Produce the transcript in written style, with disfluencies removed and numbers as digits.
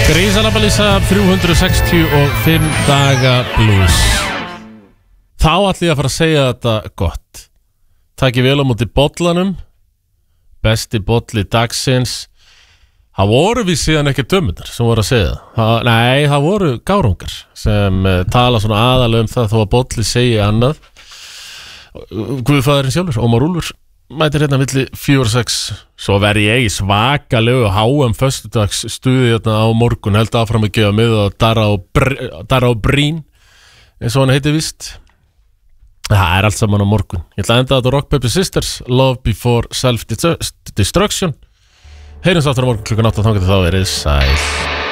Grísalapalísa 365 daga blues. Þá ætla ég að fara að segja þetta gott. Takk vel á móti bollanum. Besti bolli dagsins. Það voru við síðan ekki dömundar sem voru að segja það. Nei, það voru gárungar sem tala svona aðalega það þó að bolli segi annað. Guðfaðurinn sjálfur, Ómar Úlfur, mætir hérna milli 4-6. Svo verði ég í svakalegu HM föstudags stuði hérna á morgun. Held áfram að gefa mig og Dara og Brín eins og hann heiti víst. Það allt saman á morgun. Ég ætla að enda þetta á Rock Paper Sisters, Love Before Self-Destruction. Heyrjumst aftur á morgun klukkan 8, þangað til þá verið sæl.